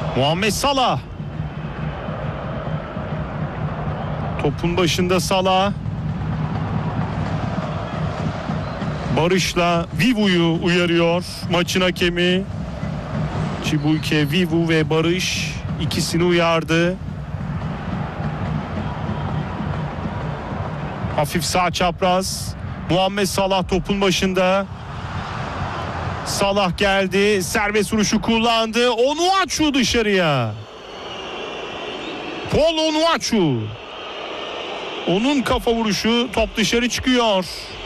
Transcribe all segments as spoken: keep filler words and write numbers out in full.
Muhammed Salah. Topun başında Salah. Barış'la Vivu'yu uyarıyor maçın hakemi. Chibuike, Vivu ve Barış ikisini uyardı. Hafif sağ çapraz. Muhammed Salah topun başında. Salah geldi. Serbest vuruşu kullandı. Onuachu dışarıya. Paul Onuachu. Onun kafa vuruşu, top dışarı çıkıyor.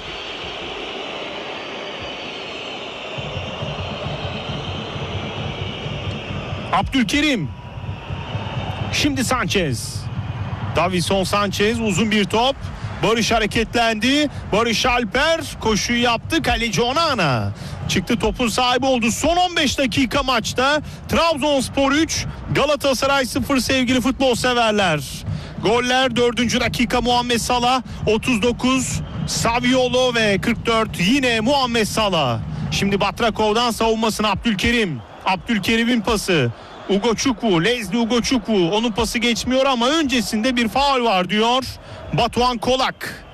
Abdülkerim. Şimdi Sanchez. Davinson Sanchez, uzun bir top. Barış hareketlendi. Barış Alper koşuyu yaptı. Kaleci Onana çıktı, topun sahibi oldu. Son on beş dakika maçta. Trabzonspor üç, Galatasaray sıfır sevgili futbol severler. Goller dördüncü dakika Muhammed Salah, otuz dokuz Saviolo ve kırk dört yine Muhammed Salah. Şimdi Batrakov'dan savunmasına Abdülkerim. Abdülkerim'in pası. Ugochukwu, Leslie Ugochukwu, onun pası geçmiyor ama öncesinde bir faul var diyor Batuhan Kolak.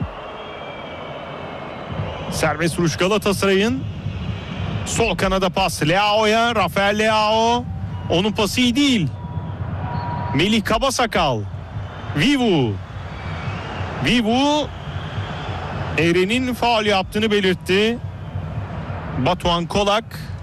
Serbest vuruş Galatasaray'ın. Sol kanada pas Leao'ya, Rafael Leao. Onun pası iyi değil. Melih Kabasakal. Vivu. Vivu Eren'in faul yaptığını belirtti. Batuhan Kolak